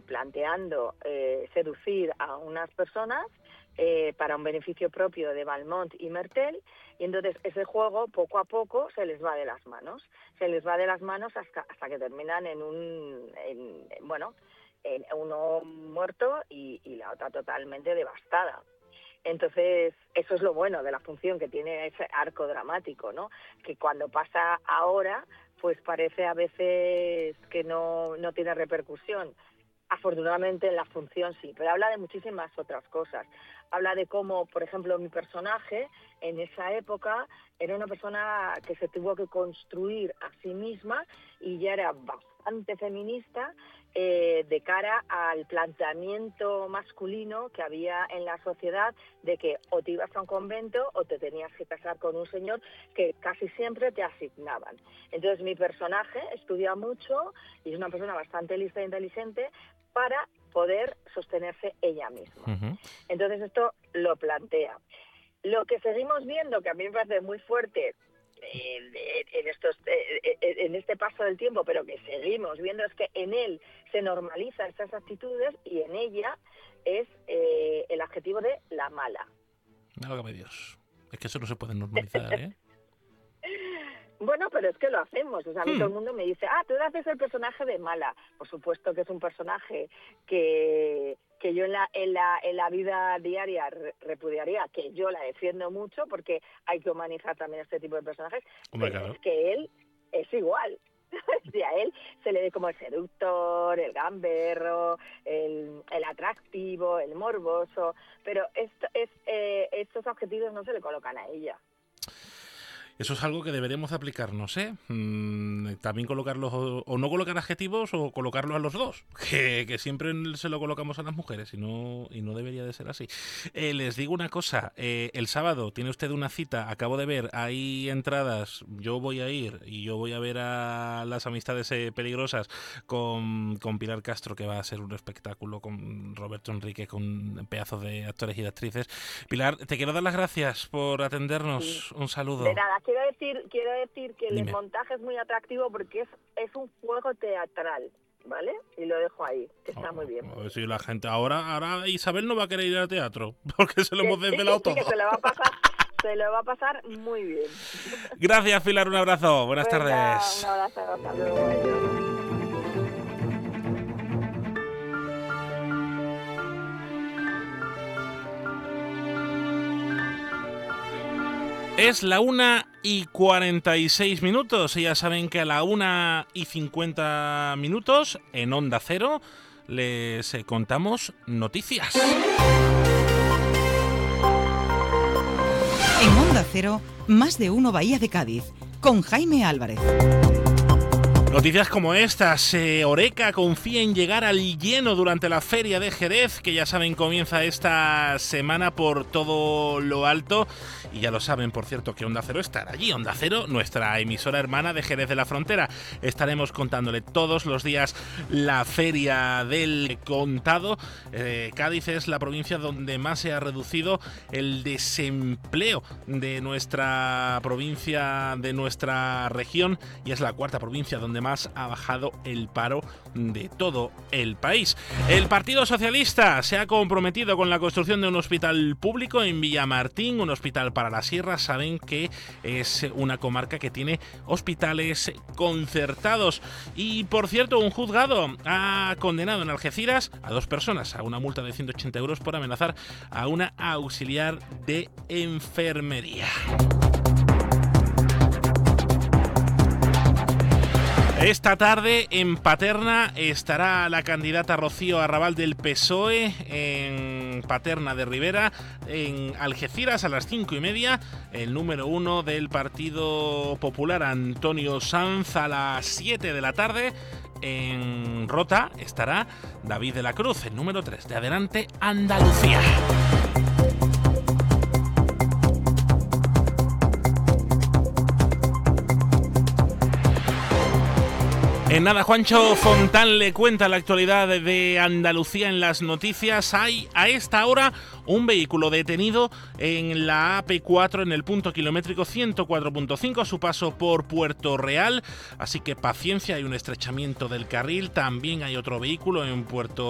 planteando seducir a unas personas para un beneficio propio de Valmont y Mertel, y entonces ese juego poco a poco se les va de las manos. Se les va de las manos hasta que terminan en uno muerto y la otra totalmente devastada. Entonces, eso es lo bueno de la función, que tiene ese arco dramático, ¿no? Que cuando pasa ahora, pues parece a veces que no tiene repercusión. Afortunadamente en la función sí, pero habla de muchísimas otras cosas. Habla de cómo, por ejemplo, mi personaje en esa época era una persona que se tuvo que construir a sí misma y ya era bastante feminista de cara al planteamiento masculino que había en la sociedad de que o te ibas a un convento o te tenías que casar con un señor que casi siempre te asignaban. Entonces mi personaje estudia mucho y es una persona bastante lista e inteligente para poder sostenerse ella misma. Uh-huh. Entonces esto lo plantea. Lo que seguimos viendo, que a mí me parece muy fuerte en este paso del tiempo, pero que seguimos viendo, es que en él se normalizan estas actitudes y en ella es el adjetivo de la mala. Válgame Dios. Es que eso no se puede normalizar, ¿eh? Bueno, pero es que lo hacemos. O sea, a mí todo el mundo me dice, tú haces el personaje de mala. Por supuesto que es un personaje que yo en la vida diaria repudiaría, que yo la defiendo mucho porque hay que humanizar también este tipo de personajes. Hombre, pero claro. es que él es igual. Y a él se le ve como el seductor, el gamberro, el atractivo, el morboso, pero estos objetivos no se le colocan a ella. Eso es algo que deberíamos aplicarnos, ¿eh? También colocarlos o no colocar adjetivos o colocarlos a los dos, que siempre se lo colocamos a las mujeres y no debería de ser así. Les digo una cosa, el sábado tiene usted una cita, acabo de ver, hay entradas, yo voy a ir y yo voy a ver a las amistades peligrosas con Pilar Castro, que va a ser un espectáculo, con Roberto Enrique, con pedazos de actores y de actrices. Pilar, te quiero dar las gracias por atendernos, Sí. un saludo. De nada, quiero decir que Dime. el montaje es muy atractivo porque es un juego teatral, ¿vale? Y lo dejo ahí, que está muy bien. A ver si la gente... Ahora Isabel no va a querer ir al teatro, porque se lo hemos desvelado todo. Que se lo va a pasar muy bien. Gracias, Pilar, un abrazo. Buenas tardes. Un abrazo, hasta luego. Adiós. Es la 1:46. Y ya saben que a la 1:50 en Onda Cero les contamos noticias. En Onda Cero, Más de Uno Bahía de Cádiz, con Jaime Álvarez. Noticias como estas. Horeca confía en llegar al lleno durante la Feria de Jerez, que ya saben comienza esta semana por todo lo alto. Y ya lo saben, por cierto, que Onda Cero estará allí. Onda Cero, nuestra emisora hermana de Jerez de la Frontera. Estaremos contándole todos los días la Feria del Contado. Cádiz es la provincia donde más se ha reducido el desempleo de nuestra provincia, de nuestra región, y es la cuarta provincia donde más ha bajado el paro de todo el país. El Partido Socialista se ha comprometido con la construcción de un hospital público en Villamartín, un hospital para la Sierra. Saben que es una comarca que tiene hospitales concertados. Y por cierto, un juzgado ha condenado en Algeciras a 2 personas a una multa de 180 euros por amenazar a una auxiliar de enfermería. Esta tarde en Paterna estará la candidata Rocío Arrabal del PSOE en Paterna de Ribera. En Algeciras a las 5:30 el número 1 del Partido Popular, Antonio Sanz, a las 7 de la tarde. En Rota estará David de la Cruz, el número 3 de Adelante Andalucía. En nada, Juancho Fontán le cuenta la actualidad de Andalucía en las noticias. Hay a esta hora un vehículo detenido en la AP4 en el punto kilométrico 104.5 a su paso por Puerto Real. Así que paciencia, hay un estrechamiento del carril. También hay otro vehículo en Puerto